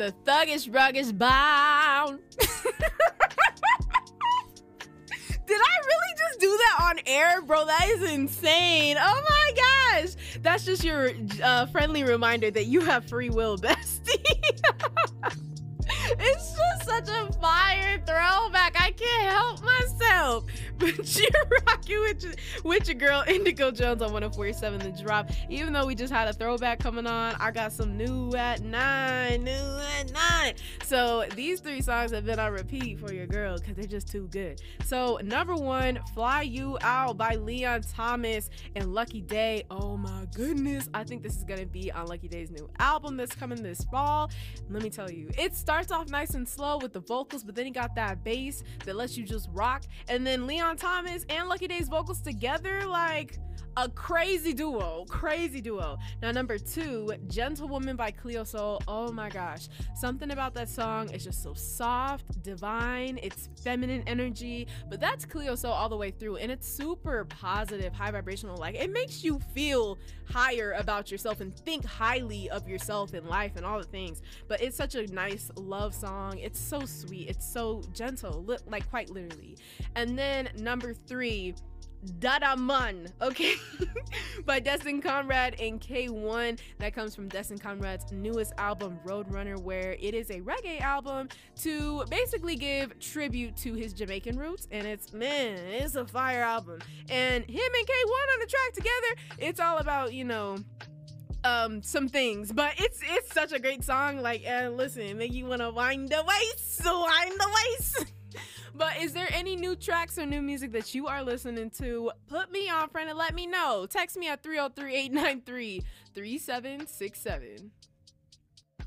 the thuggish, ruggish bound. Did I really just do that on air, bro? That is insane. Oh my gosh. That's just your friendly reminder that you have free will, bestie. It's just such a fire throwback. I can't help myself. But you're rocking with your girl Indigo Jones on 104.7 The Drop. Even though we just had a throwback coming on, I got some new at 9. So these 3 songs have been on repeat for your girl because they're just too good. So number 1, Fly You Out by Leon Thomas and Lucky Daye. Oh my goodness. I think this is going to be on Lucky Daye's new album that's coming this fall. Let me tell you, it starts off nice and slow with the vocals, but then he got that bass that lets you just rock. And then Leon Thomas and Lucky Daye's vocals together, like a crazy duo. Now number 2, Gentlewoman by Cleo Sol. Oh my gosh, something about that song is just so soft, divine, it's feminine energy, but that's Cleo Sol all the way through, and it's super positive, high vibrational. Like, it makes you feel higher about yourself and think highly of yourself in life and all the things. But it's such a nice love song. It's so sweet, it's so gentle, like quite literally. And then number 3, Dada Man, okay, by Destin Conrad and K1. That comes from Destin Conrad's newest album, Roadrunner, where it is a reggae album to basically give tribute to his Jamaican roots. And it's a fire album. And him and K1 on the track together, it's all about, you know, some things, but it's such a great song. Like, listen, make you want to wind the waist. But is there any new tracks or new music that you are listening to? Put me on, friend, and let me know. Text me at 303-893-3767.